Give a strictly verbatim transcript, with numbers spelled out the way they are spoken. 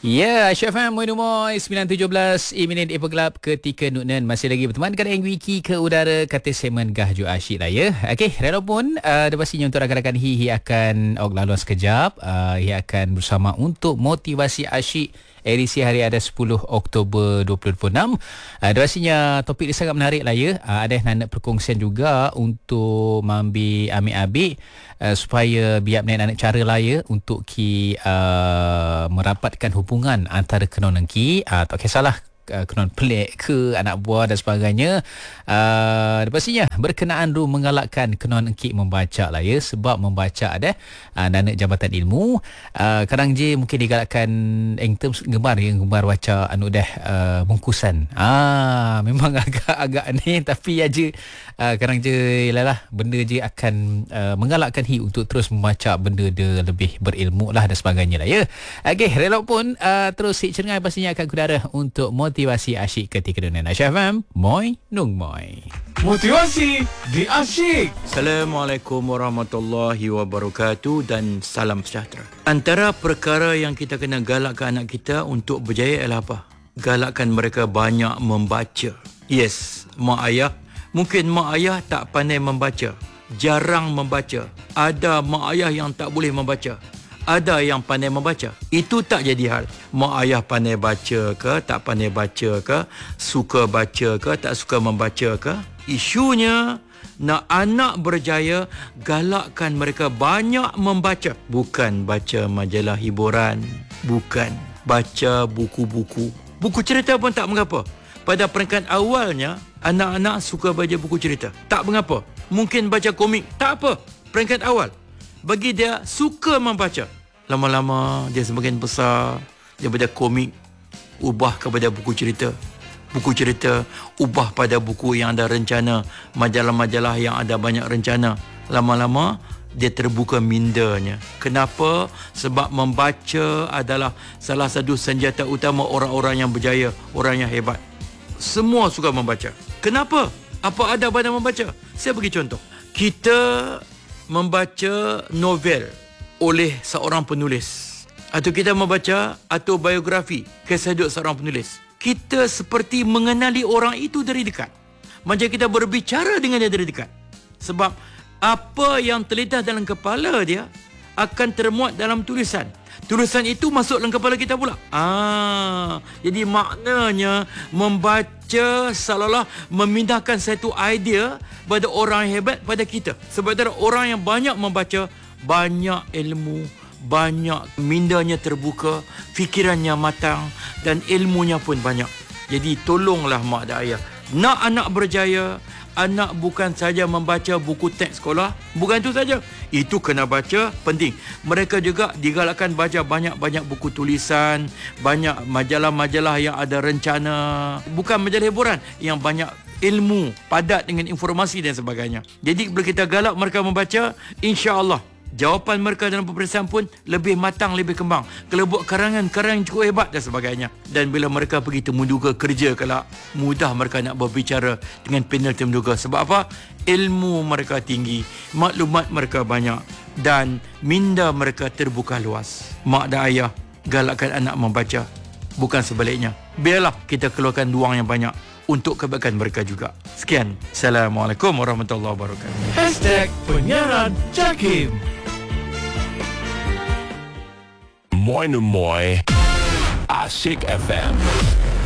Ya, Syaf M, Moin Umoy, sembilan tujuh belas minit Ipa Gelap ketika Nuknen masih lagi berteman dengan Eng Wiki ke udara kata semen Gahju Asyik lah ya. Okey, rela pun uh, ada pastinya untuk rakan-rakan Hi, Hi akan oh, laluan sekejap. Uh, Hi akan bersama untuk motivasi asyik edisi hari ada sepuluh Oktober dua ribu dua puluh enam. Uh, ada pastinya topik dia sangat menarik lah ya. Uh, ada yang nak perkongsian juga untuk mambi ambil-ambil uh, supaya biar menaik cara lah ya untuk ki uh, merapatkan hubungan antara kenon ki uh, tak kisahlah uh, kenon pelik ke anak buah dan sebagainya. Uh, pastinya berkenaan ru menggalakkan kenon engkik membaca lah ya, sebab membaca ada uh, dana jabatan ilmu. Uh, kadang je mungkin digalakkan eng term gemar ya, gemar baca anu dah uh, bungkusan. Ah memang agak-agak ni tapi aja uh, kadang je ialah benda je akan uh, menggalakkan hi untuk terus membaca benda dia lebih berilmu lah dan sebagainya lah ya. Okey, rela pun uh, terus si cengai pastinya akan kudara untuk motivasi asyik ketika dunia Aisyah F M. Moi Nung Moi. Motivasi di Asyik. Assalamualaikum warahmatullahi wabarakatuh dan salam sejahtera. Antara perkara yang kita kena galakkan anak kita untuk berjaya ialah apa? Galakkan mereka banyak membaca. Yes, mak ayah. Mungkin mak ayah tak pandai membaca, jarang membaca. Ada mak ayah yang tak boleh membaca, ada yang pandai membaca. Itu tak jadi hal. Mak ayah pandai baca ke, tak pandai baca ke, suka baca ke, tak suka membaca ke. Isunya, nak anak berjaya, galakkan mereka banyak membaca. Bukan baca majalah hiburan, bukan baca buku-buku. Buku cerita pun tak mengapa. Pada peringkat awalnya, anak-anak suka baca buku cerita. Tak mengapa. Mungkin baca komik, tak apa. Peringkat awal. Bagi dia suka membaca. Lama-lama dia semakin besar, daripada komik ubah kepada buku cerita. Buku cerita ubah pada buku yang ada rencana, majalah-majalah yang ada banyak rencana. Lama-lama dia terbuka mindanya. Kenapa? Sebab membaca adalah salah satu senjata utama orang-orang yang berjaya, orang yang hebat. Semua suka membaca. Kenapa? Apa ada pada membaca? Saya bagi contoh. Kita membaca novel oleh seorang penulis, atau kita membaca autobiografi, kisah hidup seorang penulis, kita seperti mengenali orang itu dari dekat. Macam kita berbicara dengan dia dari dekat. Sebab apa yang terlintas dalam kepala dia akan termuat dalam tulisan. Tulisan itu masuk dalam kepala kita pula. Ah, jadi maknanya membaca seolah-olah memindahkan satu idea pada orang yang hebat pada kita. Sebab ada orang yang banyak membaca, banyak ilmu, banyak mindanya terbuka, fikirannya matang dan ilmunya pun banyak. Jadi tolonglah mak dan ayah. Nak anak berjaya, anak bukan saja membaca buku teks sekolah, bukan itu saja. Itu kena baca, penting. Mereka juga digalakkan baca banyak-banyak buku tulisan, banyak majalah-majalah yang ada rencana, bukan majalah hiburan, yang banyak ilmu, padat dengan informasi dan sebagainya. Jadi bila kita galak mereka membaca, insya-Allah jawapan mereka dalam peperiksaan pun lebih matang, lebih kembang. Kalau buat karangan-karangan cukup hebat dan sebagainya. Dan bila mereka pergi temuduga kerja kelak, mudah mereka nak berbicara dengan panel temuduga. Sebab apa? Ilmu mereka tinggi, maklumat mereka banyak dan minda mereka terbuka luas. Mak dan ayah galakkan anak membaca, bukan sebaliknya. Biarlah kita keluarkan ruang yang banyak untuk kebaikan mereka juga. Sekian. Assalamualaikum warahmatullahi wabarakatuh. Hashtag Penyiaran Jakim. Moi Moi Asyik F M.